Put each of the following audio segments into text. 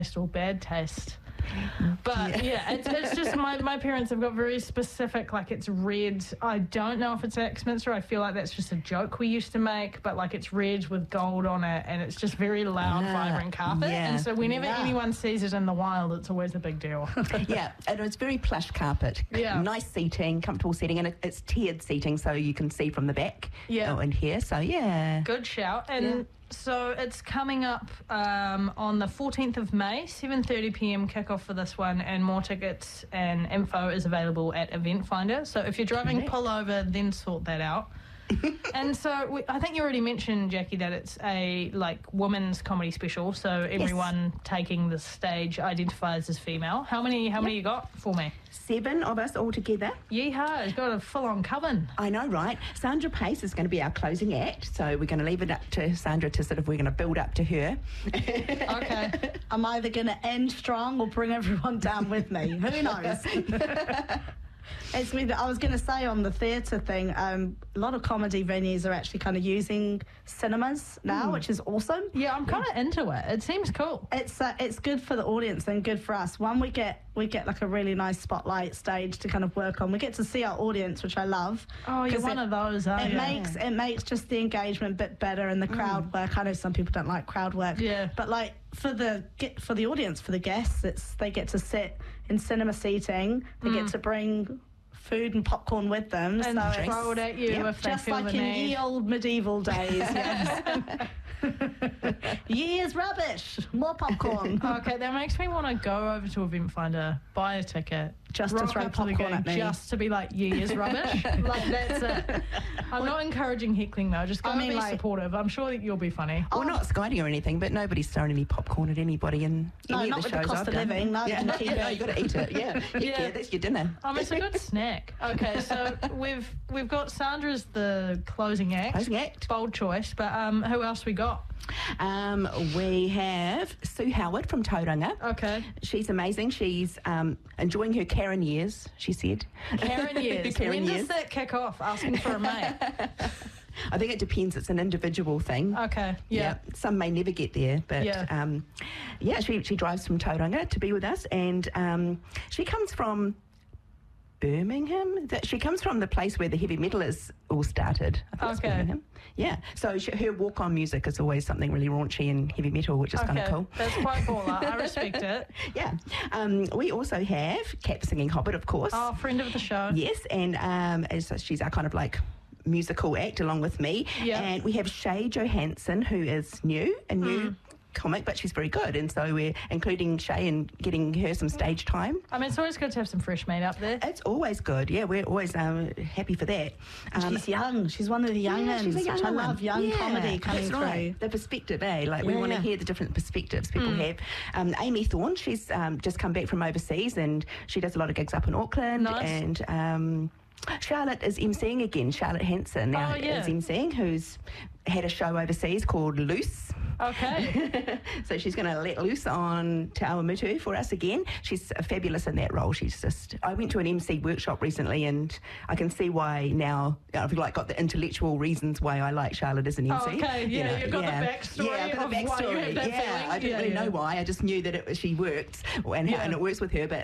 or bad taste. But it's just my parents have got very specific, like it's red. I don't know if it's Axminster. I feel like that's just a joke we used to make, but like it's red with gold on it, and it's just very loud, vibrant carpet. Yeah. And so whenever anyone sees it in the wild, it's always a big deal. Yeah, and it's very plush carpet. Yeah. Nice seating, comfortable seating, and it's tiered seating so you can see from the back. Yeah. And here, so yeah. Good shout. And so it's coming up on the 14th of May, 7:30 p.m. kickoff for this one, and more tickets and info is available at Event Finder. So if you're driving, pull over, then sort that out. And so I think you already mentioned, Jackie, that it's a women's comedy special. So everyone taking the stage identifies as female. How many you got for me? 7 of us all together. Yeehaw, it's got a full-on coven. I know, right? Sandra Pace is going to be our closing act, so we're going to leave it up to Sandra to we're going to build up to her. Okay. I'm either going to end strong or bring everyone down with me. Who knows? It's me. I was going to say on the theatre thing, a lot of comedy venues are actually kind of using cinemas now, which is awesome. Yeah, I'm kind of into it. It seems cool. It's good for the audience and good for us. One, we get like a really nice spotlight stage to kind of work on. We get to see our audience, which I love. Oh, you're one of those, aren't you? It makes just the engagement a bit better and the crowd work. I know some people don't like crowd work. Yeah. But like for the audience, for the guests, they get to sit in cinema seating. They get to bring food and popcorn with them, and so throw it at you if they just feel like the in need. ye old medieval days. Yes. Years rubbish, more popcorn. Okay, that makes me want to go over to Event Finder, buy a ticket, Just to rock throw up to the popcorn gig, at me. just to be like, years rubbish. Like that's it. I'm not encouraging heckling though. Just go and be supportive. I'm sure that you'll be funny. We're not skiding or anything, but nobody's throwing any popcorn at anybody in any of the not with shows the cost I've of done. living. No, you can keep No, it. you got to eat it. Yeah, that's your dinner. It's a good snack. Okay, so we've got Sandra as the closing act. Closing act. Bold choice, but who else we got? We have Sue Howard from Tauranga. Okay. She's amazing. She's enjoying her Karen years, she said. Karen years. Karen when years. does that kick off? Asking for a mate. I think it depends. It's an individual thing. Okay. Yeah. Some may never get there, but she drives from Tauranga to be with us, and she comes from Birmingham. She comes from the place where the heavy metalers all started. I think it's Birmingham. Yeah. So her walk-on music is always something really raunchy and heavy metal, which is kind of cool. That's quite baller. I respect it. Yeah. We also have Cat Singing Hobbit, of course. Oh, friend of the show. Yes, and so she's our kind of like musical act along with me. Yeah. And we have Shay Johansson, who is a new comic, but she's very good, and so we're including Shay and getting her some stage time. I mean, it's always good to have some fresh meat up there. It's always good. Yeah, we're always happy for that. She's young. She's one of the young ones. She's a young which I one. love young comedy coming that's through. Right. The perspective, Like we want to hear the different perspectives people have. Amy Thorne, she's just come back from overseas, and she does a lot of gigs up in Auckland. Nice. And Charlotte is emceeing again. Charlotte Hanson now is emceeing, who's had a show overseas called Loose. Okay. So she's going to let loose on Te Awamutu for us again. She's fabulous in that role. I went to an MC workshop recently, and I can see why now. I've got the intellectual reasons why I like Charlotte as an MC. Oh, okay, you've got the backstory. Yeah, I've got the of why you backstory. have that feeling. I didn't really know why. I just knew that she worked and it works with her. But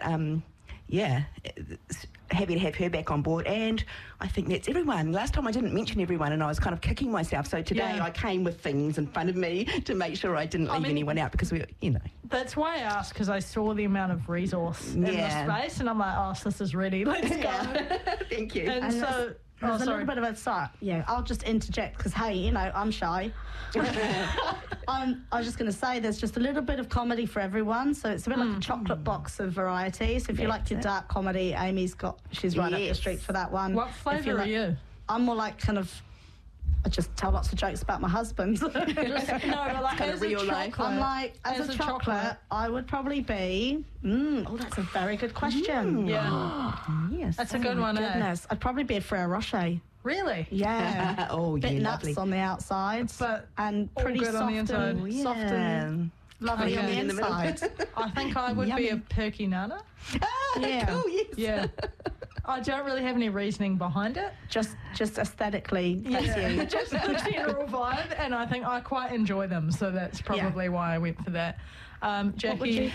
happy to have her back on board, and I think that's everyone. Last time I didn't mention everyone, and I was kind of kicking myself, so today I came with things in front of me to make sure I didn't leave anyone out, because That's why I asked, because I saw the amount of resource in the space, and I'm like, oh, this is ready, let's go. Thank you. And so there's a little bit of a start. Yeah, I'll just interject because, hey, I'm shy. I was just going to say there's just a little bit of comedy for everyone. So it's a bit like a chocolate box of variety. So if you like your dark comedy, she's right up the street for that one. What flavour are you? I'm more like kind of, I just tell lots of jokes about my husband. No, but like kind of real life. I'm like, as a chocolate, I would probably be, that's a very good question. Yes. That's a good one, goodness. I'd probably be a Frere Rocher. Really? Yeah. Bit nuts on the outside, and pretty good soft on the inside. and soft and lovely on the inside. I think I would be a Perky Nana. Cool, yes. Yeah. I don't really have any reasoning behind it. Just aesthetically, just the general vibe, and I think I quite enjoy them, so that's probably why I went for that. Jackie,